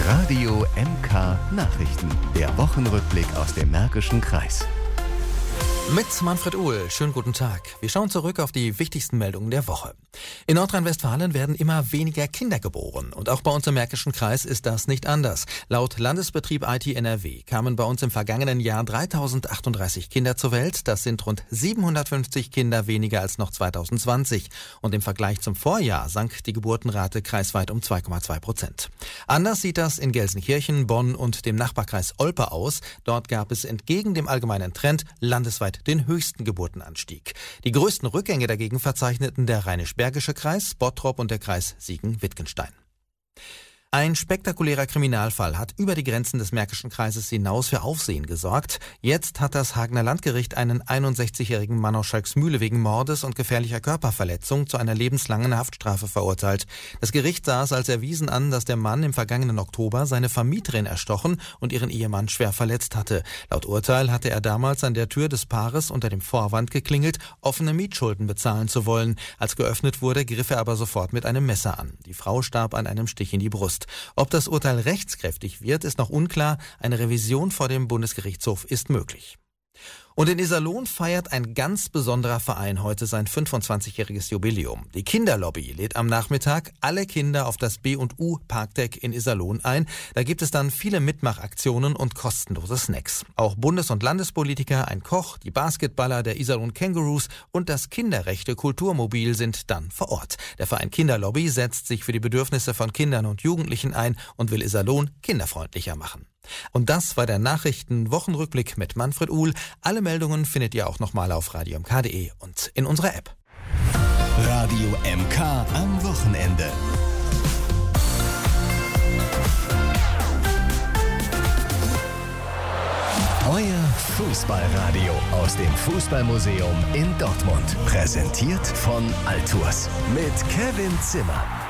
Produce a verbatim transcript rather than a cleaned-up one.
Radio M K Nachrichten. Der Wochenrückblick aus dem Märkischen Kreis. Mit Manfred Uhl, schönen guten Tag. Wir schauen zurück auf die wichtigsten Meldungen der Woche. In Nordrhein-Westfalen werden immer weniger Kinder geboren. Und auch bei uns im Märkischen Kreis ist das nicht anders. Laut Landesbetrieb I T N R W kamen bei uns im vergangenen Jahr dreitausendachtunddreißig Kinder zur Welt. Das sind rund siebenhundertfünfzig Kinder weniger als noch zweitausendzwanzig. Und im Vergleich zum Vorjahr sank die Geburtenrate kreisweit um zwei Komma zwei Prozent. Anders sieht das in Gelsenkirchen, Bonn und dem Nachbarkreis Olpe aus. Dort gab es entgegen dem allgemeinen Trend landesweit den höchsten Geburtenanstieg. Die größten Rückgänge dagegen verzeichneten der Rheinisch-Bergische Kreis, Bottrop und der Kreis Siegen-Wittgenstein. Ein spektakulärer Kriminalfall hat über die Grenzen des Märkischen Kreises hinaus für Aufsehen gesorgt. Jetzt hat das Hagener Landgericht einen einundsechzigjährigen Mann aus Schalksmühle wegen Mordes und gefährlicher Körperverletzung zu einer lebenslangen Haftstrafe verurteilt. Das Gericht sah es als erwiesen an, dass der Mann im vergangenen Oktober seine Vermieterin erstochen und ihren Ehemann schwer verletzt hatte. Laut Urteil hatte er damals an der Tür des Paares unter dem Vorwand geklingelt, offene Mietschulden bezahlen zu wollen. Als geöffnet wurde, griff er aber sofort mit einem Messer an. Die Frau starb an einem Stich in die Brust. Ob das Urteil rechtskräftig wird, ist noch unklar. Eine Revision vor dem Bundesgerichtshof ist möglich. Und in Iserlohn feiert ein ganz besonderer Verein heute sein fünfundzwanzigjähriges Jubiläum. Die Kinderlobby lädt am Nachmittag alle Kinder auf das B und U Parkdeck in Iserlohn ein. Da gibt es dann viele Mitmachaktionen und kostenlose Snacks. Auch Bundes- und Landespolitiker, ein Koch, die Basketballer der Iserlohn Kangaroos und das Kinderrechte Kulturmobil sind dann vor Ort. Der Verein Kinderlobby setzt sich für die Bedürfnisse von Kindern und Jugendlichen ein und will Iserlohn kinderfreundlicher machen. Und das war der Nachrichten-Wochenrückblick mit Manfred Uhl. Alle Meldungen findet ihr auch nochmal auf radio m k punkt de und in unserer App. Radio M K am Wochenende. Euer Fußballradio aus dem Fußballmuseum in Dortmund. Präsentiert von Altours mit Kevin Zimmer.